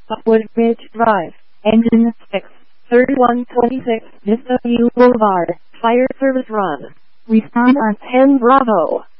Upwood Ridge Drive, Engine 6, 3126 Vista View Boulevard, Fire Service Run. Respond on 10 Bravo.